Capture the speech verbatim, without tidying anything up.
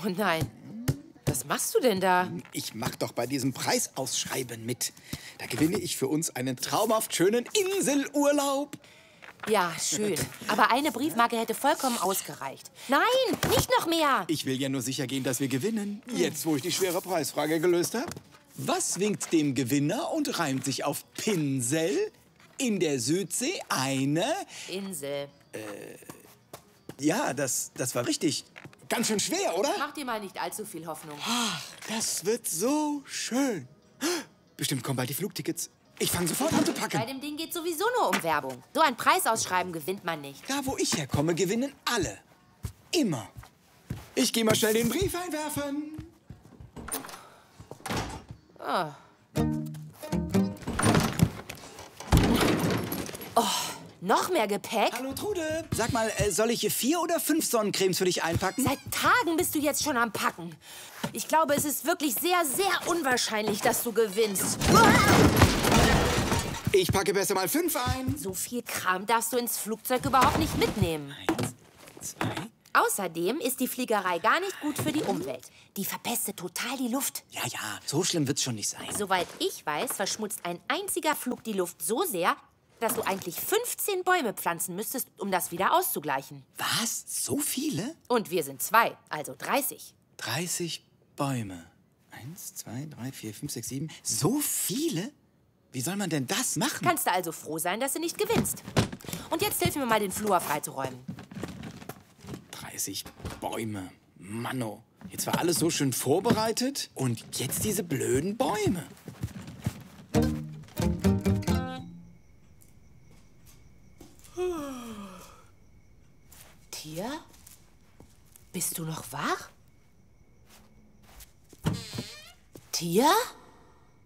Oh nein. Was machst du denn da? Ich mach doch bei diesem Preisausschreiben mit. Da gewinne ich für uns einen traumhaft schönen Inselurlaub. Ja, schön. Aber eine Briefmarke hätte vollkommen ausgereicht. Nein, nicht noch mehr. Ich will ja nur sicher gehen, dass wir gewinnen. Jetzt, wo ich die schwere Preisfrage gelöst habe. Was winkt dem Gewinner und reimt sich auf Pinsel? In der Südsee eine... Insel. Äh, ja, das, das war richtig. Ganz schön schwer, oder? Mach dir mal nicht allzu viel Hoffnung. Ach, das wird so schön. Bestimmt kommen bald die Flugtickets. Ich fange sofort an zu packen. Bei dem Ding geht sowieso nur um Werbung. So ein Preisausschreiben gewinnt man nicht. Da, wo ich herkomme, gewinnen alle. Immer. Ich gehe mal schnell den Brief einwerfen. Oh. Oh, noch mehr Gepäck? Hallo, Trude. Sag mal, äh, soll ich hier vier oder fünf Sonnencremes für dich einpacken? Seit Tagen bist du jetzt schon am Packen. Ich glaube, es ist wirklich sehr, sehr unwahrscheinlich, dass du gewinnst. Ich packe besser mal fünf ein. So viel Kram darfst du ins Flugzeug überhaupt nicht mitnehmen. Eins, zwei. Außerdem ist die Fliegerei gar nicht gut für die Umwelt. Die verpestet total die Luft. Ja, ja, so schlimm wird's schon nicht sein. Soweit ich weiß, verschmutzt ein einziger Flug die Luft so sehr, dass du eigentlich fünfzehn Bäume pflanzen müsstest, um das wieder auszugleichen. Was? So viele? Und wir sind zwei, also dreißig. dreißig Bäume. Eins, zwei, drei, vier, fünf, sechs, sieben. So viele? Wie soll man denn das machen? Kannst du also froh sein, dass du nicht gewinnst. Und jetzt hilf mir mal, den Flur freizuräumen. dreißig Bäume. Manno. Jetzt war alles so schön vorbereitet. Und jetzt diese blöden Bäume. Tier? Bist du noch wach? Tier?